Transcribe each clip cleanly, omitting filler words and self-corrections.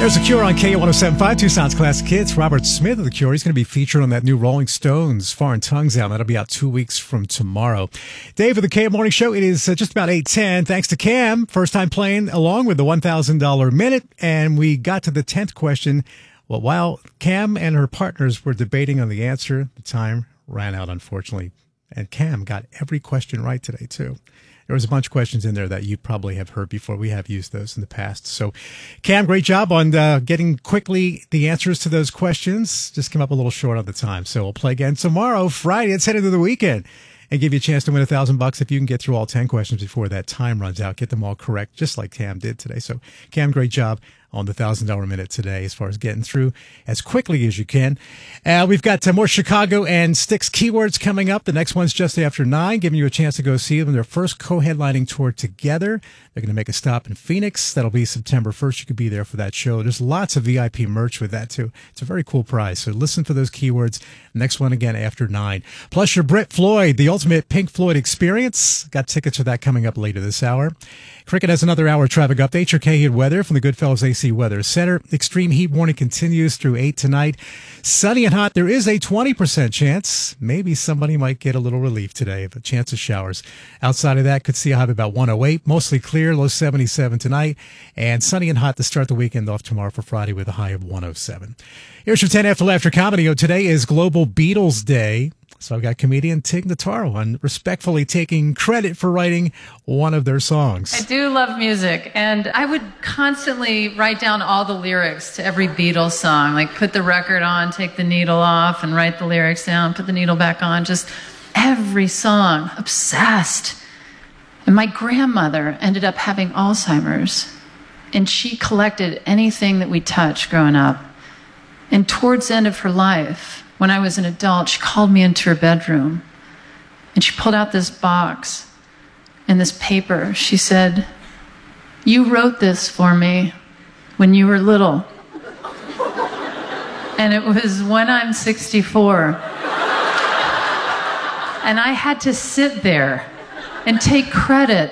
Here's The Cure on K107.5, Tucson's Classic Hits. Robert Smith of The Cure. He's going to be featured on that new Rolling Stones Foreign Tongues album. That'll be out 2 weeks from tomorrow. Dave of the K Morning Show. It is just about 8:10. Thanks to Cam. First time playing along with the $1,000 minute. And we got to the 10th question. Well, while Cam and her partners were debating on the answer, the time ran out, unfortunately. And Cam got every question right today, too. There was a bunch of questions in there that you probably have heard before. We have used those in the past. So, Cam, great job on getting quickly the answers to those questions. Just came up a little short on the time. So we'll play again tomorrow, Friday. Let's head into the weekend and give you a chance to win $1,000 if you can get through all 10 questions before that time runs out. Get them all correct, just like Cam did today. So, Cam, great job on the $1,000 minute today as far as getting through as quickly as you can. We've got more Chicago and Styx keywords coming up. The next one's just after 9, giving you a chance to go see them. Their first co-headlining tour together. They're going to make a stop in Phoenix. That'll be September 1st. You could be there for that show. There's lots of VIP merch with that, too. It's a very cool prize. So listen for those keywords. Next one again after 9. Plus your Brit Floyd, the ultimate Pink Floyd experience. Got tickets for that coming up later this hour. Cricket has another hour of traffic update. Your K-Hit weather from the Goodfellas AC Weather Center. Extreme heat warning continues through 8 tonight. Sunny and hot. There is a 20% chance. Maybe somebody might get a little relief today of a chance of showers. Outside of that, could see a high of about 108. Mostly clear, low 77 tonight. And sunny and hot to start the weekend off tomorrow for Friday with a high of 107. Here's your 10 After Laughter comedy. Today is Global Beatles Day. So I've got comedian Tig Notaro on respectfully taking credit for writing one of their songs. I do love music, and I would constantly write down all the lyrics to every Beatles song, like put the record on, take the needle off, and write the lyrics down, put the needle back on, just every song, obsessed. And my grandmother ended up having Alzheimer's, and she collected anything that we touched growing up. And towards the end of her life, when I was an adult, she called me into her bedroom and she pulled out this box and this paper. She said, "You wrote this for me when you were little." And it was When I'm 64. And I had to sit there and take credit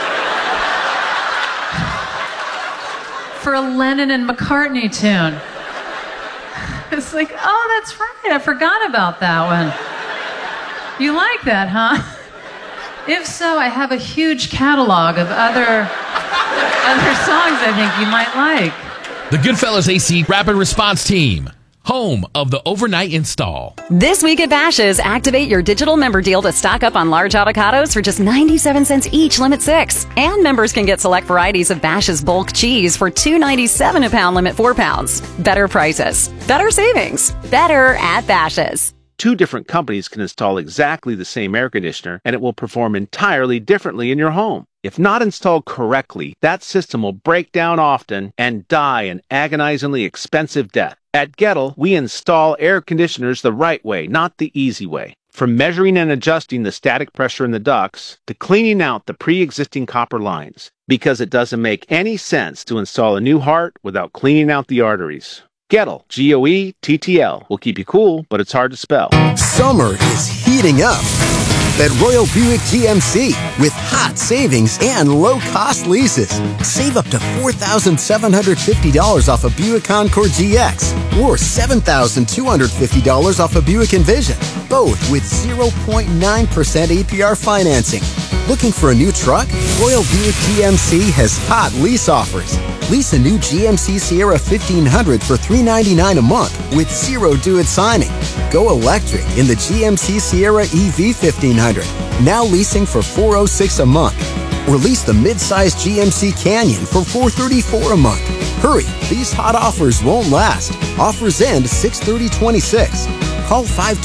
for a Lennon and McCartney tune. It's like, oh, that's right. I forgot about that one. You like that, huh? If so, I have a huge catalog of other songs I think you might like. The Goodfellas AC Rapid Response Team, home of the overnight install. This week at Bash's', activate your digital member deal to stock up on large avocados for just 97 cents each, limit 6. And members can get select varieties of Bash's' bulk cheese for $2.97 a pound, limit 4 pounds. Better prices, better savings, better at Bash's'. 2 different companies can install exactly the same air conditioner, and it will perform entirely differently in your home. If not installed correctly, that system will break down often and die an agonizingly expensive death. At Gettle, we install air conditioners the right way, not the easy way. From measuring and adjusting the static pressure in the ducts to cleaning out the pre-existing copper lines, because it doesn't make any sense to install a new heart without cleaning out the arteries. Gettle, Goettl, will keep you cool, but it's hard to spell. Summer is heating up at Royal Buick GMC with hot savings and low-cost leases. Save up to $4,750 off a Buick Encore GX or $7,250 off a Buick Envision, both with 0.9% APR financing. Looking for a new truck? Royal Buick GMC has hot lease offers. Lease a new GMC Sierra 1500 for $399 a month with 0 due at signing. Go electric in the GMC Sierra EV 1500, now leasing for $406 a month. Or lease the mid-size GMC Canyon for $434 a month. Hurry, these hot offers won't last. Offers end 6/30/26. Call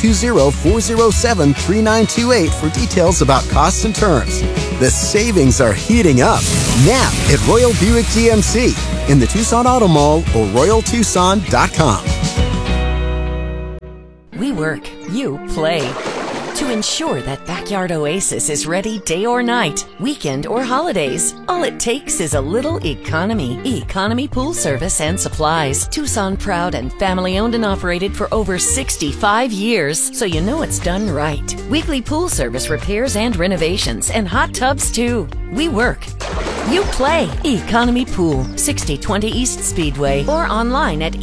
520-407-3928 for details about costs and terms. The savings are heating up now at Royal Buick GMC in the Tucson Auto Mall or RoyalTucson.com. We work, you play. To ensure that Backyard Oasis is ready day or night, weekend or holidays, all it takes is a little economy. Economy Pool Service and Supplies. Tucson proud and family owned and operated for over 65 years, so you know it's done right. Weekly pool service repairs and renovations, and hot tubs too. We work. You play Economy Pool, 6020 East Speedway, or online at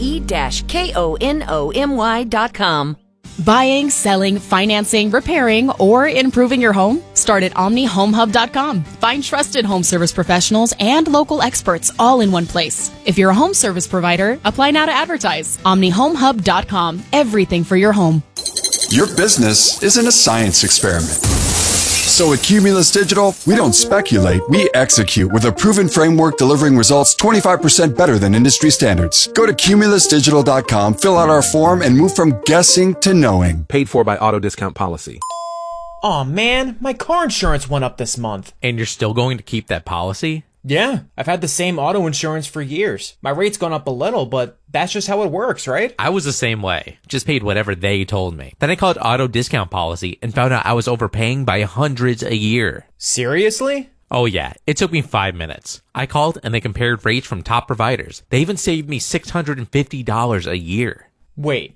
e-konomy.com. Buying, selling, financing, repairing, or improving your home? Start at OmniHomeHub.com. Find trusted home service professionals and local experts all in one place. If you're a home service provider, apply now to advertise. OmniHomeHub.com. Everything for your home. Your business isn't a science experiment. So at Cumulus Digital, we don't speculate, we execute with a proven framework delivering results 25% better than industry standards. Go to cumulusdigital.com, fill out our form, and move from guessing to knowing. Paid for by Auto Discount Policy. Aw man, my car insurance went up this month. And you're still going to keep that policy? Yeah, I've had the same auto insurance for years. My rate's gone up a little, but that's just how it works, right? I was the same way. Just paid whatever they told me. Then I called Auto Discount Policy and found out I was overpaying by hundreds a year. Seriously? Oh yeah, it took me 5 minutes. I called and they compared rates from top providers. They even saved me $650 a year. Wait,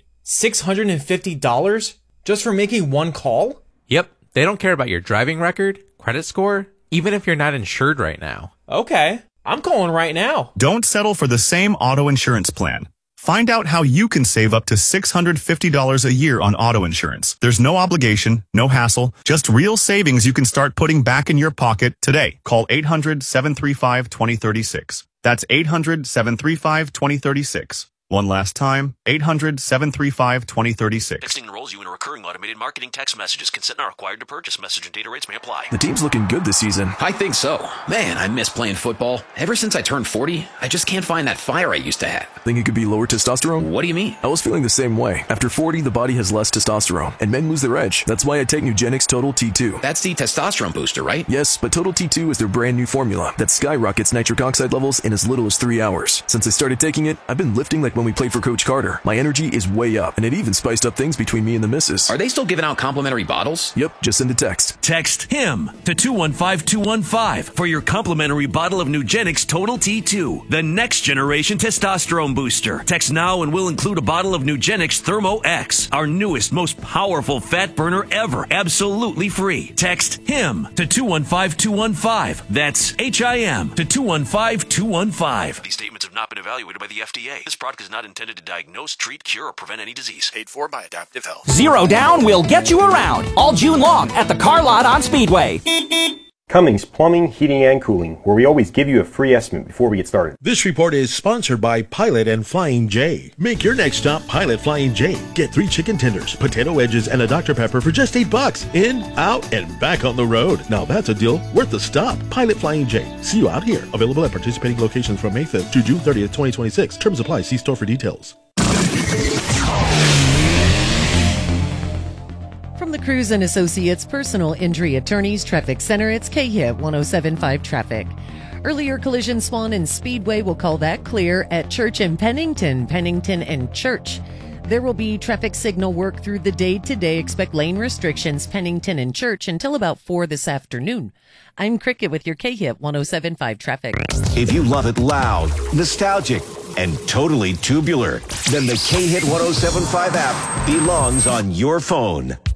$650? Just for making one call? Yep, they don't care about your driving record, credit score, even if you're not insured right now. Okay, I'm calling right now. Don't settle for the same auto insurance plan. Find out how you can save up to $650 a year on auto insurance. There's no obligation, no hassle, just real savings you can start putting back in your pocket today. Call 800-735-2036. That's 800-735-2036. One last time, 800-735-2036. Texting enrolls you in a recurring automated marketing text messages. Consent not required to purchase. Message and data rates may apply. The team's looking good this season. I think so. Man, I miss playing football. Ever since I turned 40, I just can't find that fire I used to have. Think it could be lower testosterone? What do you mean? I was feeling the same way. After 40, the body has less testosterone, and men lose their edge. That's why I take Nugenix Total T2. That's the testosterone booster, right? Yes, but Total T2 is their brand new formula that skyrockets nitric oxide levels in as little as 3 hours. Since I started taking it, I've been lifting like when we played for Coach Carter. My energy is way up, and it even spiced up things between me and the missus. Are they still giving out complimentary bottles? Yep, just send a text. Text HIM to 215-215 for your complimentary bottle of Nugenix Total T2, the next generation testosterone booster. Text now and we'll include a bottle of Nugenix Thermo X, our newest, most powerful fat burner ever, absolutely free. Text HIM to 215-215. That's HIM to 215-215. These statements have not been evaluated by the FDA. This product is not intended to diagnose, treat, cure, or prevent any disease. Paid for by Adaptive Health. Zero Down will get you around all June long at the car lot on Speedway. Cummings Plumbing, Heating, and Cooling, where we always give you a free estimate before we get started. This report is sponsored by Pilot and Flying J. Make your next stop Pilot Flying J. Get 3 chicken tenders, potato wedges, and a Dr. Pepper for just $8. In, out, and back on the road. Now that's a deal worth the stop. Pilot Flying J. See you out here. Available at participating locations from May 5th to June 30th, 2026. Terms apply. See store for details. From the Cruz and Associates Personal Injury Attorneys Traffic Center, it's KHIT 107.5 Traffic. Earlier collision Swan and Speedway will call that clear at Church and Pennington and Church. There will be traffic signal work through the day today. Expect lane restrictions Pennington and Church until about 4 this afternoon. I'm Cricket with your KHIT 107.5 Traffic. If you love it loud, nostalgic, and totally tubular, then the KHIT 107.5 app belongs on your phone.